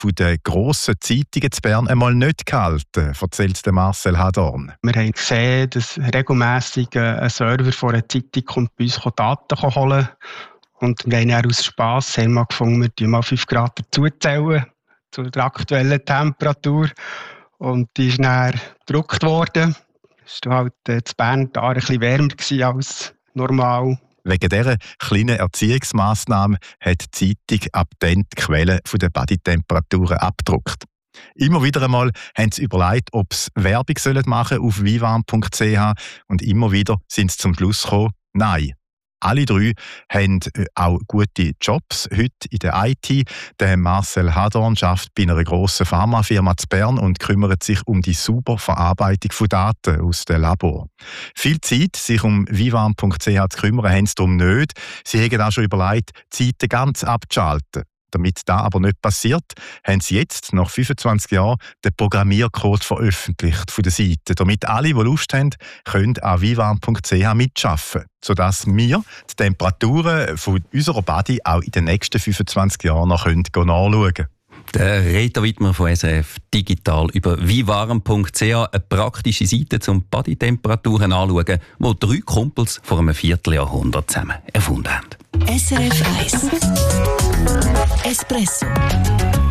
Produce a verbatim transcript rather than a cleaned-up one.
von den grossen Zeitungen zu Bern einmal nicht gehalten, erzählt Marcel Hadorn. Wir haben gesehen, dass regelmässig ein Server von einer Zeitung kommt bei uns Daten holen kann. Und wir haben dann aus Spass haben wir gefunden, wir mal fünf Grad dazuzählen zu der aktuellen Temperatur. Und die ist dann gedruckt worden. Es war halt in Bern da ein bisschen wärmer als normal. Wegen dieser kleinen Erziehungsmassnahme hat die Zeitung ab dann die Quelle der Bodytemperaturen abgedruckt. Immer wieder einmal haben sie überlegt, ob sie Werbung machen sollen auf vivarm punkt c h und immer wieder sind sie zum Schluss gekommen, nein. Alle drei haben auch gute Jobs heute in der I T. Der Marcel Hadorn arbeitet bei einer grossen Pharmafirma in Bern und kümmert sich um die saubere Verarbeitung von Daten aus dem Labor. Viel Zeit, sich um vivarm punkt c h zu kümmern, haben sie darum nicht. Sie haben auch schon überlegt, die Zeiten ganz abzuschalten. Damit das aber nicht passiert, haben sie jetzt, nach fünfundzwanzig Jahren, den Programmiercode veröffentlicht von der Seite, damit alle, die Lust haben, können an vivarm punkt c h mitarbeiten, sodass wir die Temperaturen von unserer Body auch in den nächsten fünfundzwanzig Jahren noch nachschauen können. Der Reto Wittmer von S R F Digital über vivarm punkt c h, eine praktische Seite zum Bodytemperaturen anschauen, die drei Kumpels vor einem Vierteljahrhundert zusammen erfunden haben. S R F eins Espresso